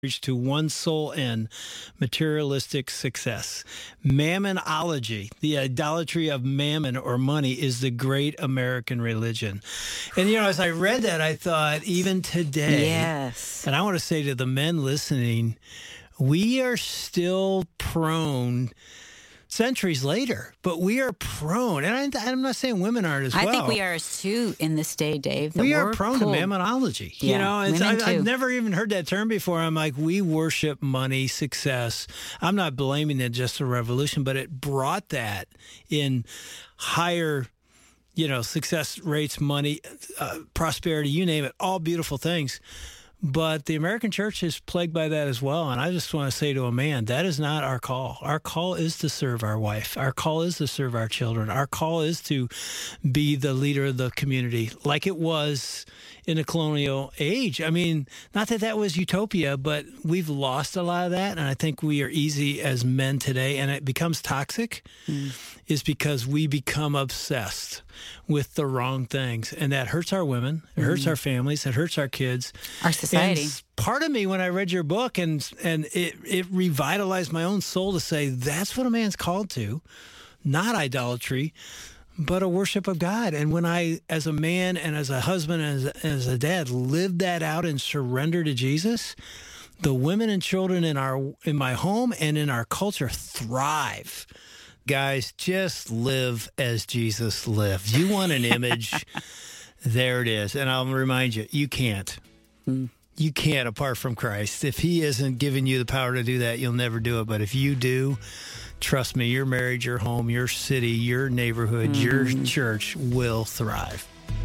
to one sole end, materialistic success. Mammonology, the idolatry of mammon or money, is the great American religion. And, as I read that, I thought, even today, yes. And I want to say to the men listening, we are still prone centuries later, but we are prone, and I'm not saying women aren't as well. I think we are too in this day, Dave. We are prone to mammonology. Yeah, I've never even heard that term before. I'm like, we worship money, success. I'm not blaming it just the revolution, but it brought that in higher, success rates, money, prosperity, you name it, all beautiful things. But the American church is plagued by that as well. And I just want to say to a man, that is not our call. Our call is to serve our wife. Our call is to serve our children. Our call is to be the leader of the community like it was in the colonial age. I mean, not that that was utopia, but we've lost a lot of that. And I think we are easy as men today, and it becomes toxic, is because we become obsessed with the wrong things. And that hurts our women, it hurts our families, it hurts our kids. Our society. And part of me, when I read your book, and it revitalized my own soul to say, that's what a man's called to, not idolatry, but a worship of God. And when I, as a man and as a husband and as a dad, lived that out and surrendered to Jesus, the women and children in my home and in our culture thrive. Guys, just live as Jesus lived. You want an image? There it is. And I'll remind you, you can't. You can't apart from Christ. If he isn't giving you the power to do that, you'll never do it. But if you do, trust me, your marriage, your home, your city, your neighborhood, your church will thrive.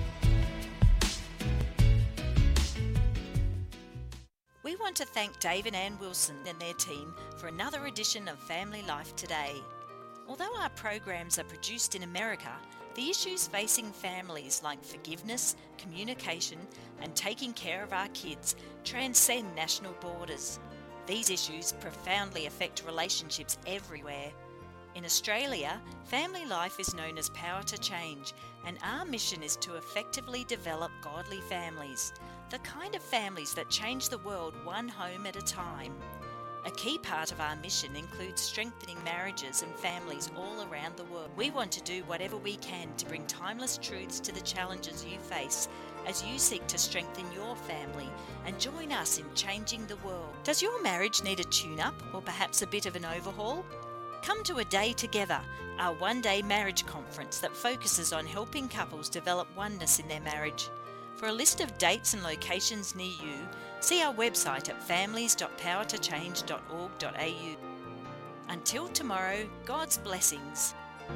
We want to thank Dave and Ann Wilson and their team for another edition of Family Life Today. Although our programs are produced in America, the issues facing families like forgiveness, communication, and taking care of our kids transcend national borders. These issues profoundly affect relationships everywhere. In Australia, Family Life is known as Power to Change, and our mission is to effectively develop godly families, the kind of families that change the world one home at a time. A key part of our mission includes strengthening marriages and families all around the world. We want to do whatever we can to bring timeless truths to the challenges you face as you seek to strengthen your family and join us in changing the world. Does your marriage need a tune-up or perhaps a bit of an overhaul? Come to A Day Together, our one-day marriage conference that focuses on helping couples develop oneness in their marriage. For a list of dates and locations near you, see our website at families.powertochange.org.au. Until tomorrow, God's blessings.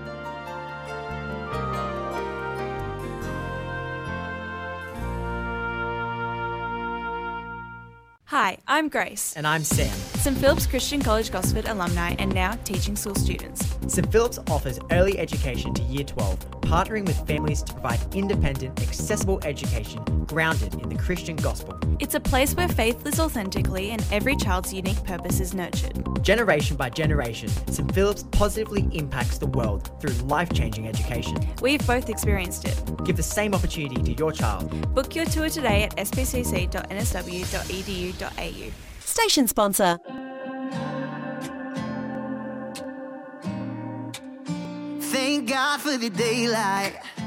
Hi, I'm Grace. And I'm Sam. St Philip's Christian College Gosford alumni and now teaching school students. St Philip's offers early education to Year 12, partnering with families to provide independent, accessible education grounded in the Christian gospel. It's a place where faith lives authentically and every child's unique purpose is nurtured. Generation by generation, St Philip's positively impacts the world through life-changing education. We've both experienced it. Give the same opportunity to your child. Book your tour today at spcc.nsw.edu.au. Station sponsor. Thank God for the daylight.